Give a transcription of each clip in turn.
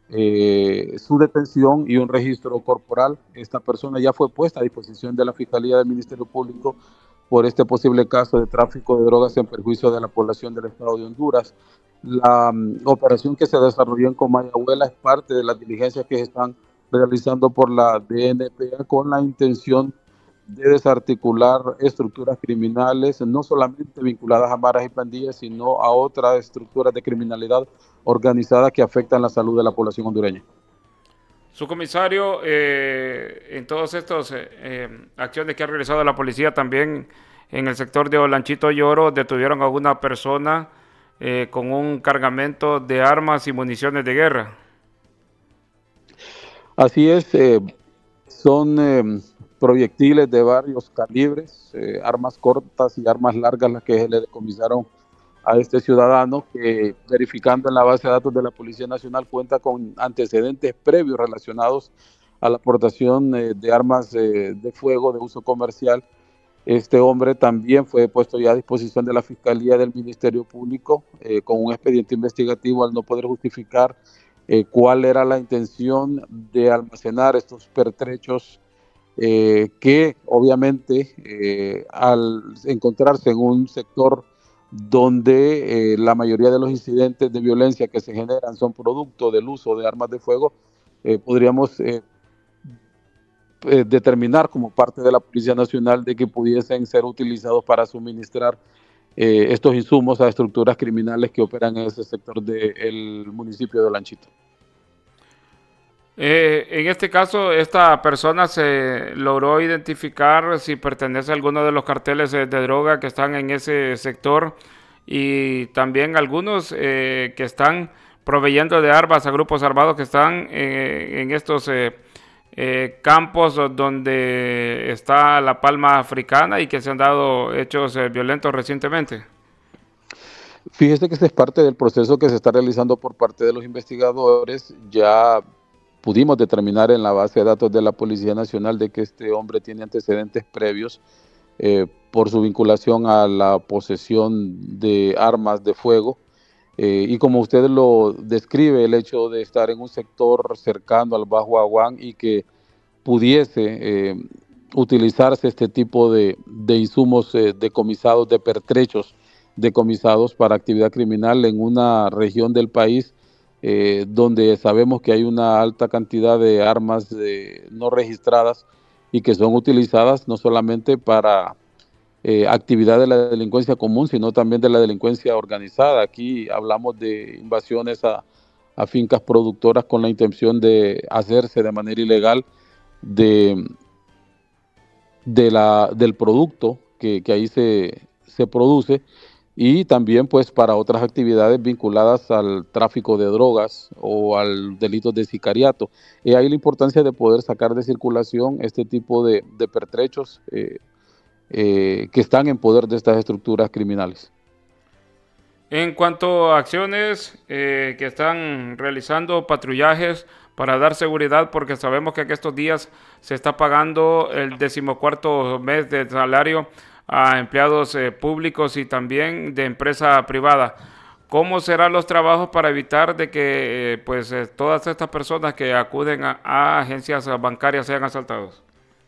su detención y un registro corporal. Esta persona ya fue puesta a disposición de la Fiscalía del Ministerio Público por este posible caso de tráfico de drogas en perjuicio de la población del Estado de Honduras. La operación que se desarrolló en Comayagüela es parte de las diligencias que se están realizando por la DNPA con la intención de desarticular estructuras criminales, no solamente vinculadas a maras y pandillas, sino a otras estructuras de criminalidad organizada que afectan la salud de la población hondureña. Su comisario, en todas estas acciones que ha realizado la policía, también en el sector de Olanchito Lloro, detuvieron a una persona con un cargamento de armas y municiones de guerra. Así es, son proyectiles de varios calibres, armas cortas y armas largas las que se le decomisaron a este ciudadano que, verificando en la base de datos de la Policía Nacional, cuenta con antecedentes previos relacionados a la aportación de armas de fuego de uso comercial. Este hombre también fue puesto ya a disposición de la Fiscalía del Ministerio Público con un expediente investigativo al no poder justificar cuál era la intención de almacenar estos pertrechos que obviamente al encontrarse en un sector donde la mayoría de los incidentes de violencia que se generan son producto del uso de armas de fuego, podríamos determinar como parte de la Policía Nacional de que pudiesen ser utilizados para suministrar estos insumos a estructuras criminales que operan en ese sector del municipio de Olanchito. En este caso, esta persona se logró identificar si pertenece a alguno de los carteles de droga que están en ese sector y también algunos que están proveyendo de armas a grupos armados que están en estos campos donde está la palma africana y que se han dado hechos violentos recientemente. Fíjese que ese es parte del proceso que se está realizando por parte de los investigadores. Ya pudimos determinar en la base de datos de la Policía Nacional de que este hombre tiene antecedentes previos por su vinculación a la posesión de armas de fuego. Y como usted lo describe, el hecho de estar en un sector cercano al Bajo Aguán y que pudiese utilizarse este tipo de insumos decomisados, de pertrechos decomisados para actividad criminal en una región del país donde sabemos que hay una alta cantidad de armas no registradas y que son utilizadas no solamente para actividad de la delincuencia común, sino también de la delincuencia organizada. Aquí hablamos de invasiones a fincas productoras con la intención de hacerse de manera ilegal de, del producto que ahí se produce y también pues para otras actividades vinculadas al tráfico de drogas o al delito de sicariato. Ahí la importancia de poder sacar de circulación este tipo de pertrechos que están en poder de estas estructuras criminales. En cuanto a acciones que están realizando patrullajes para dar seguridad, porque sabemos que en estos días se está pagando el 14º mes de salario a empleados públicos y también de empresa privada. ¿Cómo serán los trabajos para evitar de que todas estas personas que acuden a agencias bancarias sean asaltados?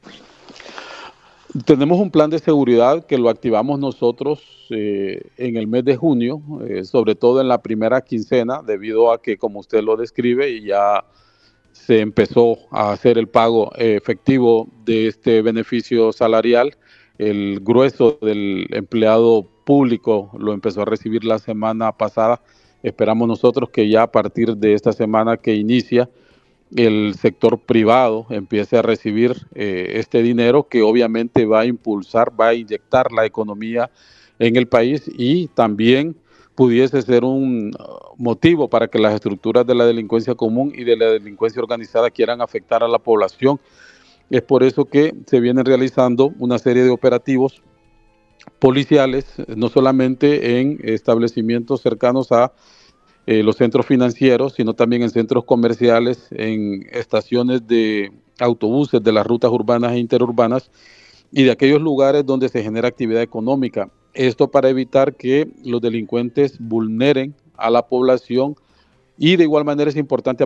Tenemos un plan de seguridad que lo activamos nosotros en el mes de junio, sobre todo en la primera quincena, debido a que, como usted lo describe, ya se empezó a hacer el pago efectivo de este beneficio salarial. El grueso del empleado público lo empezó a recibir la semana pasada. Esperamos nosotros que ya a partir de esta semana que inicia, el sector privado empiece a recibir este dinero que obviamente va a impulsar, va a inyectar la economía en el país y también pudiese ser un motivo para que las estructuras de la delincuencia común y de la delincuencia organizada quieran afectar a la población. Es por eso que se vienen realizando una serie de operativos policiales, no solamente en establecimientos cercanos a los centros financieros, sino también en centros comerciales, en estaciones de autobuses de las rutas urbanas e interurbanas y de aquellos lugares donde se genera actividad económica. Esto para evitar que los delincuentes vulneren a la población y de igual manera es importante